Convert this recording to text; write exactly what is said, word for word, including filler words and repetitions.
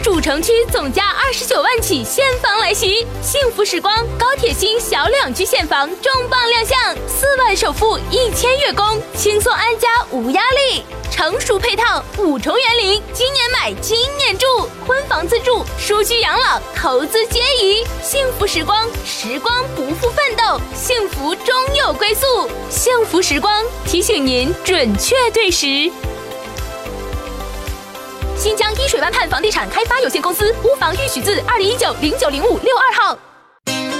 主城区总价二十九万起现房来袭，幸福时光高铁新小两居现房重磅亮相，四万首付一千月供，轻松安家无压力。成熟配套，五重园林，今年买今年住，婚房自住，舒居养老，投资皆宜。幸福时光，时光不负奋斗，幸福终有归宿。幸福时光提醒您准确对时。新疆依水湾畔房地产开发有限公司屋房预许字二零一九零九零五六二号。